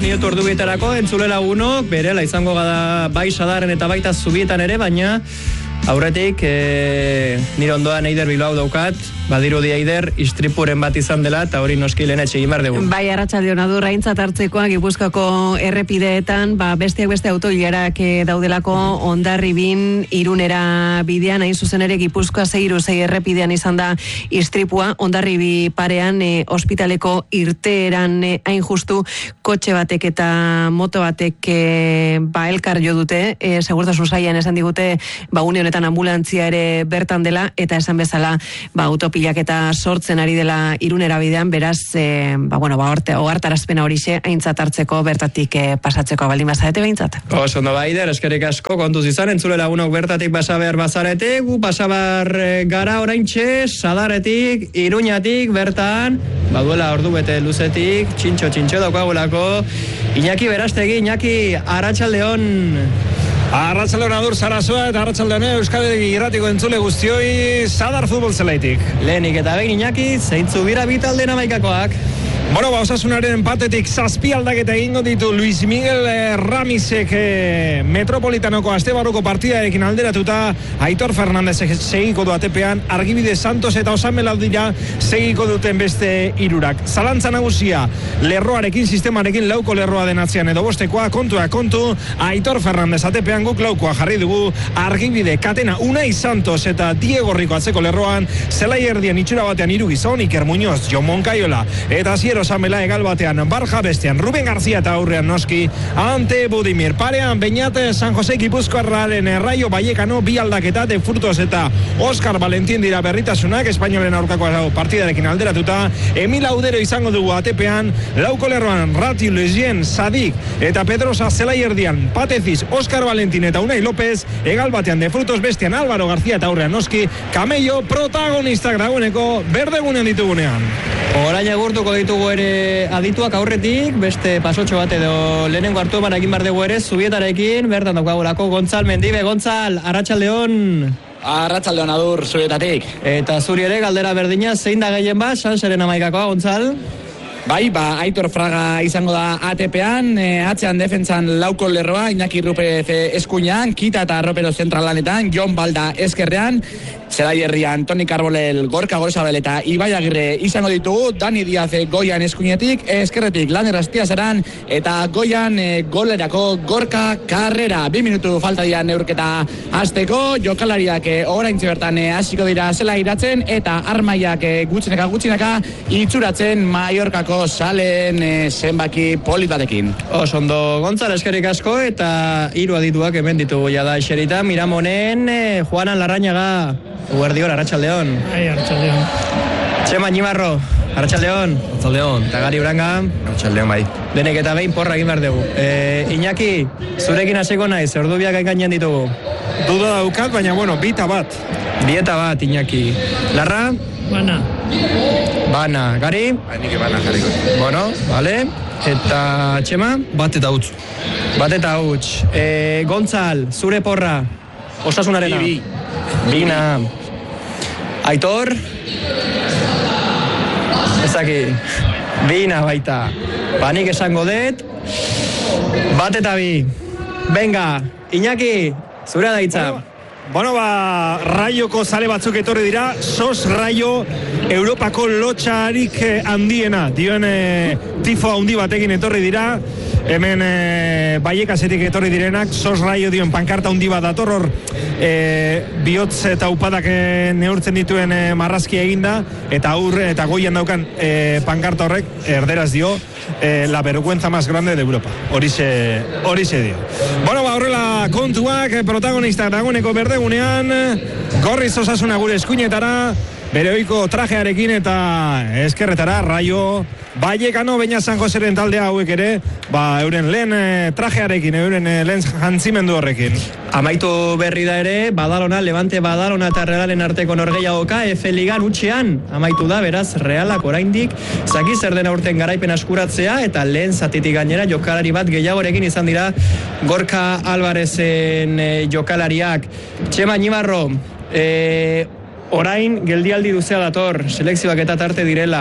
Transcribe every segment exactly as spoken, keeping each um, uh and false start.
minutu ordu bietarako, entzule lagunok, berela izango gada bai Sadaren eta baita Zubietan ere, baina aurretik, e, nire ondoan Eider Bilbao daukat, badirudi Eider, istripuren bat izan dela, eta hori noski lehen etxe egin behar dugu. Bai, arratsaldeon adur, aintzat hartzekoa Gipuzkoako errepideetan, ba, besteak beste autoilerak daudelako Hondarribin Irunera bidean, hain zuzen ere Gipuzkoa zeiru zei errepidean izan da istripua, Hondarribi parean, e, ospitaleko irteeran e, hain justu, kotxe batek eta moto batek e, ba, elkar jo dute, e, segurtasun sailean esan digute, ba, une honetan ambulantzia ere bertan dela, eta esan bezala, ba, autopilak eta sortzen ari dela Irunera bidean, beraz, e, ba, bueno, ba, orte, ohartarazpena horixe, aintzat hartzeko, bertatik e, pasatzeko baldin bazarete behintzat. Oso, ondo Baider, eskerik asko, kontuz izan, entzule lagunok bertatik basaber bazarete, gu pasabar gara oraintxe, Sadaretik, Iruñatik, bertan, baduela ordu bete luzetik, txintxo, txintxo daukagulako, Iñaki Berastegi, Iñaki, arratsaldeon. Arratsaldeon adur Sarasua eta arratsaldeon Euskal Irratiko entzule guztioi Sadar futbol zelaitik. Lehenik eta behin Iñaki, zeintzu bira bitalde namaikakoak. Bueno, ba, Osasunaren patetik zazpi aldaketa egingo ditu Luis Miguel eh, Ramisek eh, Metropolitanoko astebarruko partidarekin alderatuta, Aitor Fernandez segiko du atepean, Argibide Santos eta Osamela dira segiko duten beste hirurak. Zalantza nagusia, lerroarekin, sistemarekin lauko lerroa den atzean edo bostekoa, kontua kontu, Aitor Fernandez atepean guk laukoa jarri dugu, Argibide, Katena, Unai Santos eta Diego Rico atzeko lerroan, zelai erdian itxura batean hiru gizon, Iker Muñoz, Jon Moncayola, eta Zier Osamela egal batean, Barja bestean, Ruben García eta aurrean noski, Ante Budimir, parean Beñate San Jose Gipuzkoarraren Rayo Vallecano, bi aldaketa de Furtos eta Oscar Valentín dira berritasunak, Espainolen aurkako partidarekin alderatuta, Emil Audero izango dugu atepean, lauko lerroan Rati Lezien, Sadik eta Pedrosa zelai erdian, Pateziz, Oscar Valentín eta Unai López, egal batean de Frutos bestean, Álvaro García eta aurrean noski, Camello protagonistak dagoeneko berdegunean ditugunean. Orain agurtuko ditugu ere adituak aurretik, beste pasotxo bat edo lehenengo hartu eman egin behar dugu ere, Zubietarekin, bertan daukagulako Gontzal Mendibe. Gontzal, arratsaldeon. Arratsaldeon adur, Zubietatik. Eta zuri ere, galdera berdina, zein da gehien bat, Sanseren amaikakoa, Gontzal? Bai, ba, Aitor Fraga izango da atepean, e, atzean defentsan lauko lerroa, Iñaki Rupez eskuinan, Kita eta Ropero zentralanetan, Jon Balda eskerrean, Zelai herrian Toni Karbolel, Gorka Goizabel eta Ibai Agirre izango ditugu, Dani Diaz goian eskuinetik, eskerretik Laner Astiazaran, eta goian e, golerako Gorka Karrera. Bi minutu falta dira neurketa hasteko, jokalariak e, oraintxe bertan e, hasiko dira zela iratzen, eta armaiak e, gutxinaka gutxinaka itxuratzen Mallorcako salen e, zenbaki polit batekin. Oso ondo, Gontzal, eskerik asko, eta hiru adituak hemen ditugu jada eserita, Miramonen, e, Juanan Larrañaga, Guardiol, arratsaldeon. Ai, arratsaldeon. Txema Ñimarro, arratsaldeon. Arratsaldeon. Eta Gari Uranga. Arratsaldeon bai. Denek eta behin porra egin behar dugu. E, Iñaki, zurekin hasiko naiz, ordu biak gainean ditugu. Duda daukat, baina bueno, bita bat. Bieta bat, Iñaki. Larra? Bana. Bana. Gari? Hainik bana jarriko. Bueno, vale. Eta Txema? Bat eta huts. Bat eta huts. E, Gontzal, zure porra. Osasunarena. Bi, Bina. Aitor? Ezaki. Bina baita. Banik esango dut. Bat eta bi. Venga, Iñaki, zure daitza. Bueno, bueno, ba, Raioko zale batzuk etorri dira, Sos Raio Europako lotxarik handiena, dioen e, tifo handi batekin etorri dira, hemen e, Baiekasetik etorri direnak, Sos Raio dioen pankarta handi bat dator hor, e, bihotz eta upadak e, neurtzen dituen e, marrazkia eginda, eta aurre eta goian daukan e, pankarta horrek, erderaz dio, e, la vergüenza más grande de Europa. Horixe, horixe dio. Bueno, ba, horrela kontuak, protagonista dagoeneko berdegunean, Gorriz Osasuna gure eskuinetara, bere ohiko trajearekin eta eskerretara, Raio Vallecano, Beña San Joseren taldea hauek ere, ba, euren lehen e, trajearekin, euren e, lehen jantzimendu horrekin. Amaitu berri da ere, Badalona, Levante Badalona eta Realaren arteko norgehiagoka, F Ligan utxean amaitu da, beraz, Realak oraindik zaki zer den aurten garaipen askuratzea, eta lehen zatitik gainera jokalari bat gehiagorekin izan dira Gorka Alvarezen e, jokalariak. Txema Ñimarro, e, orain geldialdi duzea dator, selekzioak eta tarte direla.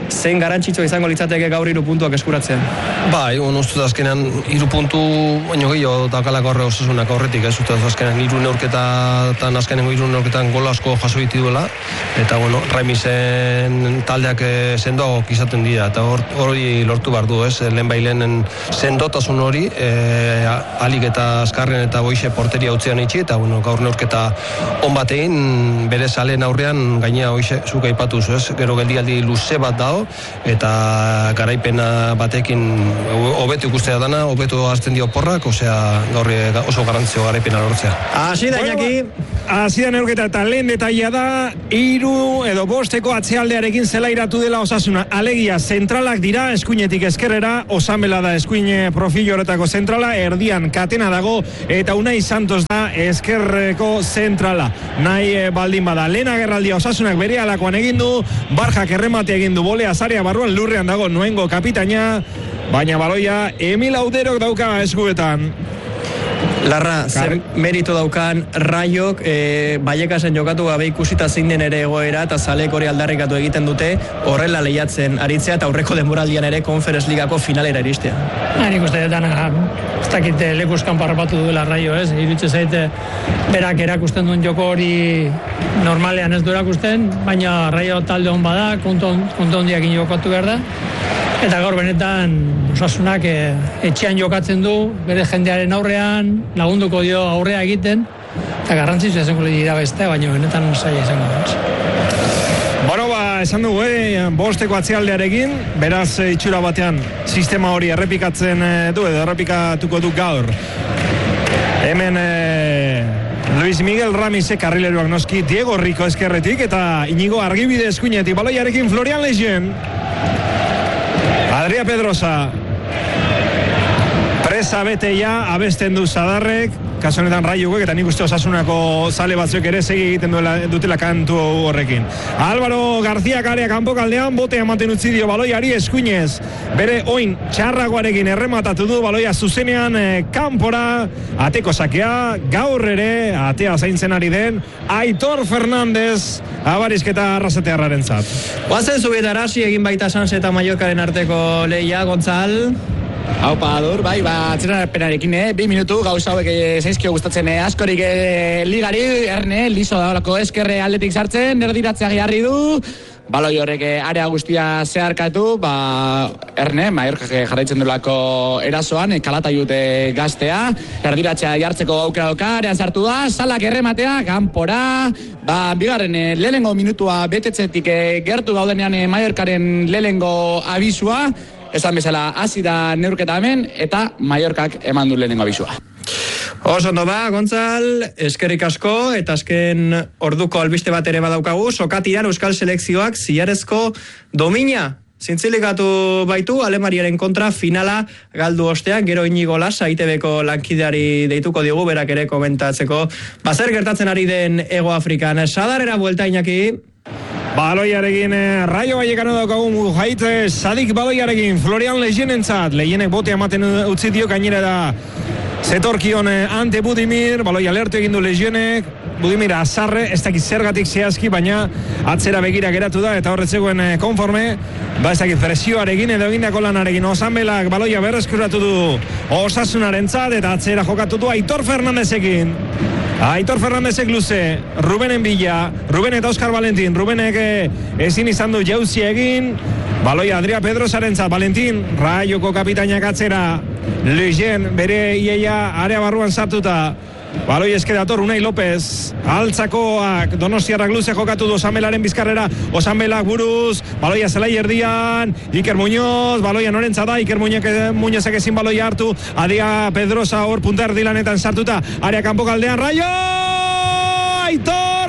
zein garantzitsua izango litzateke gaur hiru puntuak eskuratzen. Bai, on ustuz azkenean hiru puntu baino gehiago dakalako horre Osasunak aurretik, ez ustuz azkenean hiru neurketatan azkenengo hiru neurketan gol asko jaso ditu duela eta bueno, Raimisen taldeak sendoak izaten dira eta hori lortu behar du, ez? Lehenbailenen sendotasun hori, e, alik eta azkarren eta boixe porteria utzean itxi eta bueno, gaur neurketa on batein bere salen aurrean gainea hoize zuk aipatuz, ez? Gero geldialdi luze bat dago eta garaipena batekin hobetu ikustea dana, hobetu azten dio porrak, osea gaur oso garrantzio garaipena lortzea. Hasi da Iñaki. Hasi da neurketa eta lehen detaila da hiru edo bosteko atzealdearekin zelairatu dela Osasuna. Alegia zentralak dira eskuinetik eskerrera, Osamela da eskuin profil horretako zentrala, erdian Katena dago eta Unai Santos da eskerreko zentrala. Nahi baldin bada lehen agerraldia Osasunak berealakoan egin du, Barjak erremate egin du, bolea zarea barruan lurrean dago Noengo kapitaina, baina baloia Emil Auderok dauka eskuetan. Larra, zer merito daukan Raiok, e, Baiekasen jokatu gabe ikusita zein den ere egoera eta zalek hori aldarrikatu egiten dute horrela lehiatzen aritzea eta aurreko denboraldian ere Conference Ligako finalera iristea. Ha, nik uste dana, ez dakit lekuzkan parrapatu duela Raio, ez? Iritze zaite berak erakusten duen joko hori normalean ez du erakusten, baina Raio talde hon bada, kontu hondiakin jokatu behar da. Eta gaur benetan Osasunak e, etxean jokatzen du, bere jendearen aurrean, lagunduko dio aurrea egiten, eta garrantzitsua izango dira beste, baina benetan zaila izango da. Bueno, ba, esan dugu, eh, bosteko atzealdearekin, beraz itxura batean sistema hori errepikatzen du, edo errepikatuko du gaur. Hemen eh, Luis Miguel Ramise karrileruak noski, Diego Rico eskerretik, eta Inigo Argibide eskuinetik, baloiarekin Florian Lejeune. Adria Pedrosa presa beteia abesten du Zadarrek, kasu honetan Raiuek eta nik uste Osasunako zale batzuk ere segi egiten duela, dutela kantu horrekin. Álvaro García Karea kanpo kaldean bote ematen utzi dio baloiari eskuinez. Bere oin txarragoarekin errematatu du baloia zuzenean eh, kanpora, ateko sakea, gaur ere atea zaintzen ari den Aitor Fernández abarizketa arrasatearraren zat. Oazen zubietara hasi egin baita Sans eta Mallorcaren arteko lehia, Gontzal. Haupa, adur, bai, ba, atzerapenarekin, eh? Bi minutu, gauza hauek eh, zaizkio gustatzen, eh? Askorik eh, ligari, erne, liso da horako eskerre aldetik sartzen, erdiratzea giharri du, baloi horrek area guztia zeharkatu, ba, erne, Mallorca jarraitzen duelako erasoan, kalata jute gaztea, erdiratzea jartzeko aukera doka, arean sartu da, salak errematea, kanpora, ba, bigarren, eh, lehenengo minutua betetzetik eh, gertu gaudenean eh, Mallorcaren lehenengo abisua, esan bezala, hasi da neurketa hemen, eta Mallorcak eman du lehenengo abisua. Oso ondo ba, Gontzal, eskerrik asko, eta azken orduko albiste bat ere badaukagu, sokatian Euskal Selekzioak zilarezko domina zintzilikatu baitu, Alemaniaren kontra finala galdu ostean, gero Inigo Lasa, I T Bko lankideari deituko digu, berak ere komentatzeko, bazer gertatzen ari den Ego Afrikan. Sadarera buelta, Iñaki. Baloiarekin eh, Raio Vallecano daukagu Mujahid eh, Sadik baloiarekin Florian Lejeune entzat, Lejenek bote amaten utzi dio gainera da zetorkion eh, ante Budimir, baloia lertu egin du Lejeunek, Budimir azarre, ez dakit zergatik zehazki, baina atzera begira geratu da eta horretzegoen eh, konforme, ba ez dakit presioarekin edo egindako lanarekin. Osanbelak baloia berreskuratu du Osasunaren zat eta atzera jokatu du Aitor Fernandezekin. Aitor Fernandezek luze, Rubenen bila, Ruben eta Oskar Valentin, Rubenek ezin izan du jauzi egin, baloia Adria Pedrosaren zat, Valentin, Raioko kapitainak atzera, Lejeune bere iaia area barruan sartuta, baloi eskedator Unai López, altzakoak Donostiarrak luze jokatu du Osanbelaren bizkarrera, Osanbelak buruz, baloia zelai erdian, Iker Muñoz, baloia norentza da, Iker Muñozek ezin baloia hartu, Adia Pedrosa hor punta erdilanetan sartuta, area kanpo kaldean, Raio! Aitor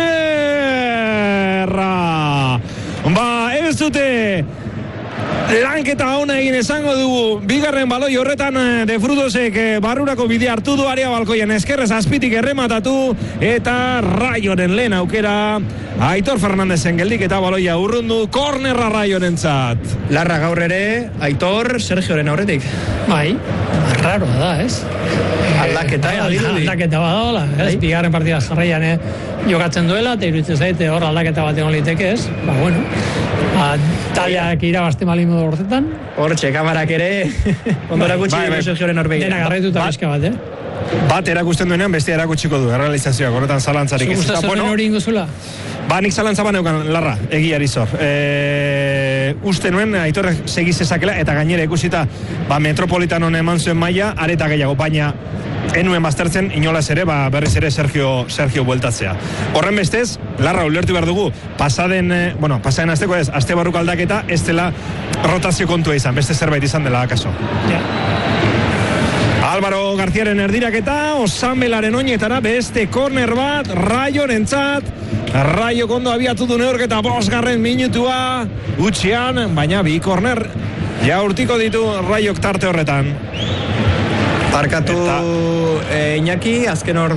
kornerra! Ba, ez dute lanketa ona egin esango dugu, bigarren baloi horretan De Frutosek barrurako bide hartu du area balkoian, eskerrez azpitik errematatu eta Raioren lehen aukera Aitor Fernandezen geldik eta baloia urrundu, kornerra Raioren zat. Larra gaur ere, Aitor, Sergioren aurretik. Bai, raro da, ez? Aldaketa, eh, badirudi. aldaketa badaola, ez? Bai. Bigarren partida jarraian eh, jokatzen duela, eta iruditzen zaite hor aldaketa bat egon liteke, ez? Ba, bueno, ba, taldeak irabazte malin modu hortetan. Hortxe, kamarak ere, ondora gutxi bai, bai. Sergioren horbegira. Dena garraituta Bat- bizka bat, eh? Bat erakusten duenean, bestia erakutsiko du, errealizazioak, horretan zalantzarik ez. Zugusta Eta, zuen bueno, hori ingozula? Ba, nik zalantza baneukan, Larra, egiari zor. E, uste nuen, Aitorrek segi zezakela, eta gainera ikusita, ba, Metropolitanon eman zuen maila, areta gehiago, baina enuen baztertzen, inolaz ere, ba, berriz ere Sergio, Sergio bueltatzea. Horren bestez, Larra, ulertu behar dugu, pasaden, eh, bueno, pasaden azteko ez, azte barruko aldaketa, ez dela rotazio kontua izan, beste zerbait izan dela akaso. Ja. Álvaro Garziaren erdiraketa, Osanbelaren oinetara, beste korner bat, Raiorentzat, Raio kondo abiatu du neurketa bosgarren minutua, utxean, baina bi korner jaurtiko ditu Raiok tarte horretan. Parkatu Eta- eh, Iñaki, azken hor